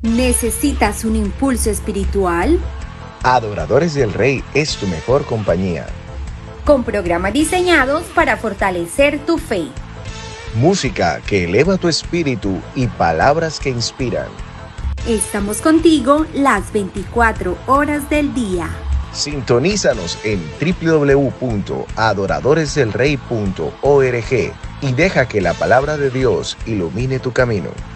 ¿Necesitas un impulso espiritual? Adoradores del Rey es tu mejor compañía. Con programas diseñados para fortalecer tu fe. Música que eleva tu espíritu y palabras que inspiran. Estamos contigo las 24 horas del día. Sintonízanos en www.adoradoresdelrey.org y deja que la palabra de Dios ilumine tu camino.